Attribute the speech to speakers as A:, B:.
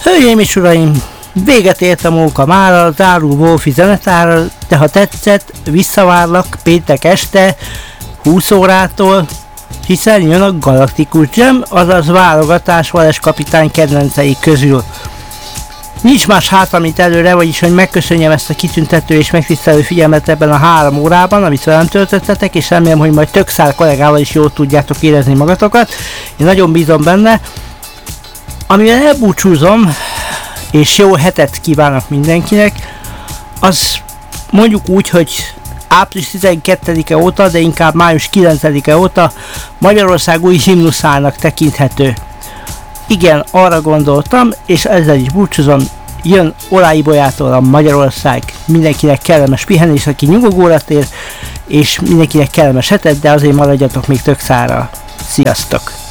A: Hölgyeim és uraim, véget ért a munka mára, a záró Wolfi zenetára, de ha tetszett, visszavárlak péntek este 20 órától, hiszen jön a Galaktikus Jam, azaz válogatás Vales kapitány kedvencei közül. Nincs más hátra, mint előre, vagyis hogy megköszönjem ezt a kitüntető és megtisztelő figyelmet ebben a 3 órában, amit velem töltöttetek, és remélem, hogy majd Tökszár kollégával is jól tudjátok érezni magatokat. Én nagyon bízom benne. Amivel elbúcsúzom, és jó hetet kívánok mindenkinek, az mondjuk úgy, hogy április 12-e óta, de inkább május 9-e óta Magyarország új himnuszának tekinthető. Igen, arra gondoltam, és ezzel is búcsúzom, jön Olái Bolyától a Magyarország. Mindenkinek kellemes pihenés, aki nyugodóra tér, és mindenkinek kellemes hetet, de azért maradjatok még Tökszárral. Sziasztok!